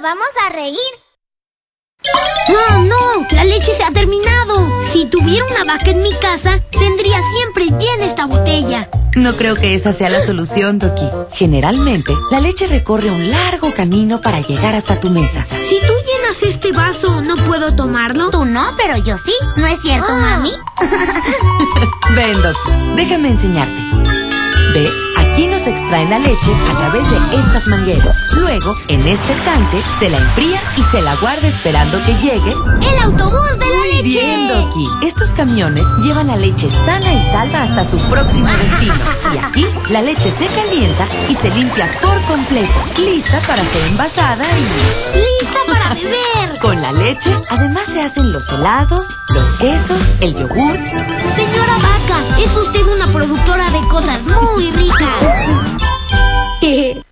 nos vamos a reír. ¡Oh, no! ¡La leche se ha terminado! Si tuviera una vaca en mi casa, tendría siempre llena esta botella. No creo que esa sea la solución, Doki. Generalmente, la leche recorre un largo camino para llegar hasta tu mesa. Si tú llenas este vaso, ¿no puedo tomarlo? Tú no, pero yo sí. ¿No es cierto, mami? Ven, Doki, déjame enseñarte. ¿Ves? Aquí nos extraen la leche a través de estas mangueras. Luego, en este tanque, se la enfría y se la guarda esperando que llegue ¡el autobús de la leche! Muy bien, Doki. Estos camiones llevan la leche sana y salva hasta su próximo destino. Y aquí, la leche se calienta y se limpia por completo. Lista para ser envasada y... ¡lista para beber! Con la leche, además se hacen los helados, los quesos, el yogurt. Señora Vaca, es usted una productora de cosas muy ricas.